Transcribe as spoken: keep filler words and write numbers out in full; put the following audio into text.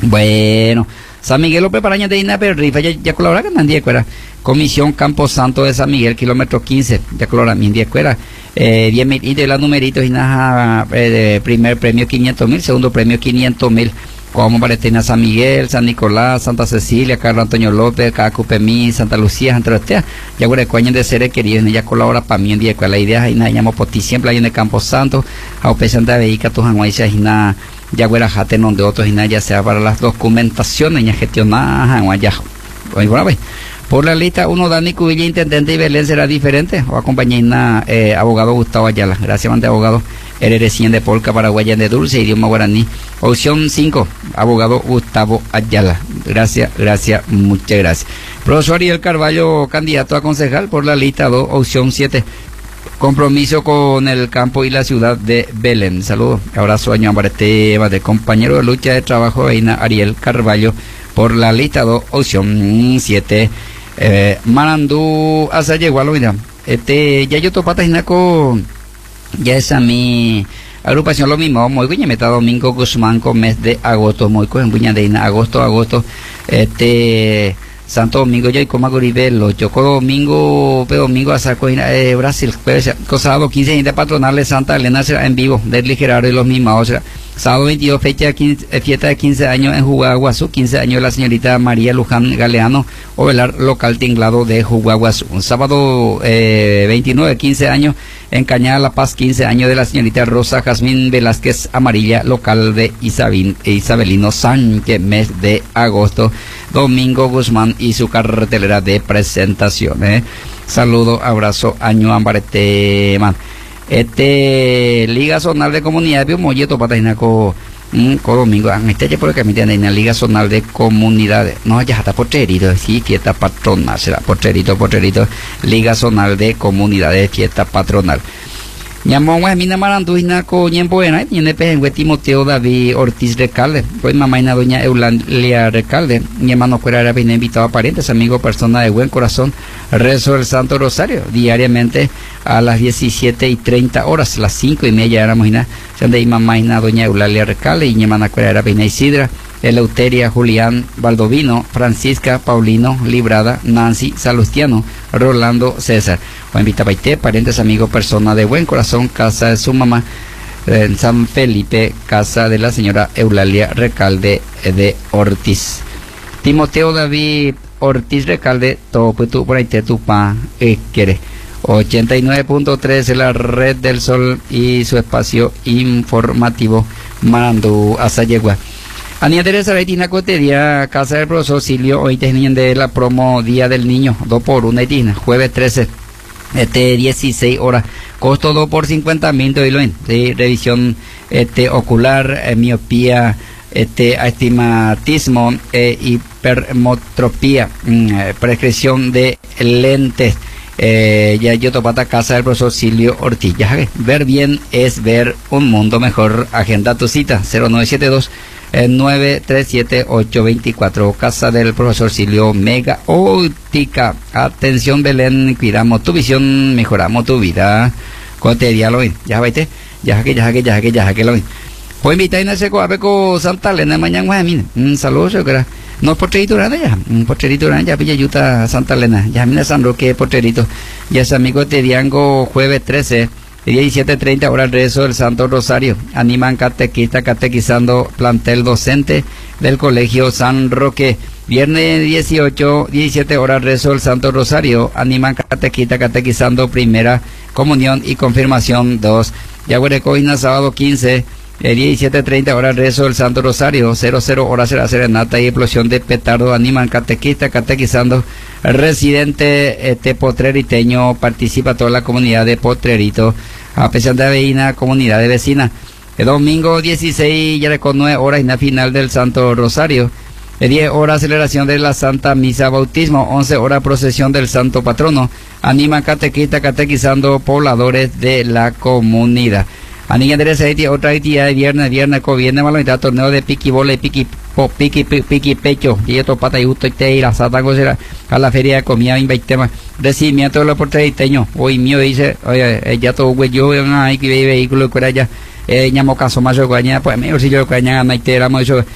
Bueno, San Miguel lo preparaña de Ina Rifa, ya, ya colabora con Andía Cuera. Comisión Campo Santo de San Miguel, kilómetro quince, ya colabora mi Andía Cuera. Eh, diez mil y de los numeritos, y nada, eh, primer premio quinientos mil, segundo premio quinientos mil. Como Valentina San Miguel, San Nicolás, Santa Cecilia, Carlos Antonio López, Cacupemí, Santa Lucía, Santa Lucía, ya Guarecuaña de Seres Queridos, ella colabora para mí en día, la idea es que llamo poti siempre hay en el Campo Santo, a Opesanta Veica, tu Janguaicia, y nada, ya Guerajate, no de otros, y nada, ya sea para las documentaciones, ya gestionar, Janguaya, bueno, pues. Por la lista uno, Dani Cubilla, intendente, y Belén será diferente, o acompañar eh, abogado Gustavo Ayala, gracias, mante abogado. Recién de Polca, Paraguaya de Dulce, idioma guaraní. Opción cinco, abogado Gustavo Ayala. Gracias, gracias, muchas gracias. Profesor Ariel Carvalho, candidato a concejal por la lista dos, opción siete. Compromiso con el campo y la ciudad de Belén. Saludos, abrazo, año ambarete, de compañero de lucha de trabajo, Reina Ariel Carvalho, por la lista dos, opción siete. Eh, Marandú, hasta llegó a lo mira. Este, ya yo topata con. Ya es a mi agrupación lo mismo, muy bien, meta Domingo Guzmán con mes de agosto, muy con buña de agosto, agosto, este, Santo Domingo, yo y como Aguribelo, Choco Domingo, pero Domingo a saco eh, Brasil, sábado quince de patronales Santa Elena será en vivo, del Gerardo y los mismos, o sea, sábado veintidós, fecha de quince, fiesta de quince años en Juguaguazú, quince años de la señorita María Luján Galeano, o velar local tinglado de Juguaguazú. Un sábado eh, veintinueve, quince años en Cañada La Paz, quince años de la señorita Rosa Jazmín Velázquez Amarilla, local de Isabin, Isabelino Sánchez, mes de agosto. Domingo Guzmán y su cartelera de presentaciones. Saludo, abrazo, año ambarete, man. Este Liga Zonal de Comunidades de Molleto Pataginaco mm, co domingo este ya por el camino de la Liga Zonal de Comunidades no ya está porterito sí fiesta patronal será porterito porterito Liga Zonal de Comunidades fiesta patronal Ñamón Mina Maranduina co ñempo buena y en el peje Timoteo David Ortiz Recalde pues mamá y doña Eulalia Recalde mi hermano fuera era bien invitado a parientes amigos personas de buen corazón rezo el Santo Rosario diariamente a las diecisiete y treinta horas las cinco y media éramos y de mamá y doña Eulalia Recalde y mi hermana fuera era bien Isidra Eleuteria, Julián, Baldovino, Francisca, Paulino, Librada, Nancy, Salustiano, Rolando, César. O invita a Paité, parientes, amigos, personas de buen corazón, casa de su mamá, en San Felipe, casa de la señora Eulalia Recalde de Ortiz. Timoteo David Ortiz Recalde, todo pues tú por ahí te tu pa, eh, quiere. ochenta y nueve punto tres la red del sol y su espacio informativo Marandú hasta Yegua. Ania Teresa Betina Cotería, Casa del Profesor Silvio, hoy tenían de la promo Día del Niño, dos por una etina, jueves trece, este dieciséis horas, costo dos por cincuenta mil de hoy, de revisión este ocular, eh, miopía, este astigmatismo, eh, hipermetropía, mm, prescripción de lentes. Eh, ya yo topata Casa del Profesor Silvio Ortiz. Ya, ver bien es ver un mundo mejor. Agenda tu cita cero nueve siete dos nueve tres siete ocho dos cuatro. Casa del Profesor Silvio Mega Óptica. Atención Belén, cuidamos tu visión, mejoramos tu vida. Cotidiano, ya vete, ya que ya que ya que ya que lo hoy invita a ese coabeco Santa Elena mañana un saludo yo creo. No, porterito grande ya, un porterito grande ya pilla yuta Santa Elena, ya mira San Roque porterito, ya es amigo de Diango jueves trece, diecisiete treinta horas rezo del Santo Rosario, animan catequista catequizando plantel docente del Colegio San Roque, viernes dieciocho, diecisiete horas rezo del Santo Rosario, animan catequista catequizando primera comunión y confirmación dos, ya Huerecoina sábado quince, Eh, diecisiete treinta horas rezo del Santo Rosario, cero cero horas será serenata y explosión de petardo, animan catequista, catequizando, residente este potreriteño, participa toda la comunidad de Potrerito, a pesar de Aveína, comunidad de vecinas. El domingo dieciséis, ya con nueve horas y la final del Santo Rosario, el diez horas celebración de la Santa Misa Bautismo, once horas procesión del Santo Patrono, animan catequista, catequizando pobladores de la comunidad. A niña Teresa Haití, otra actividad de viernes, viernes, viene malo, está torneo de piqui bola y piqui, po, piqui, piqui, piqui pecho, y esto pata y justo y te ir a Satango será a la feria de comida en Baitema, recibimiento de los porteriteños, hoy mío dice, oye, ya todo güey, yo hay que ver vehículo que era ya, eh, ñamo caso más yo guaña, pues mejor si yo guaña, no hay te éramos eso.